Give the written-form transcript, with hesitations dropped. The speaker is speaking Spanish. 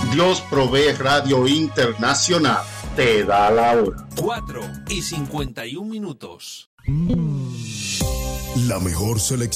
Dios Provee Radio Internacional te da la hora. 4:51. La mejor selección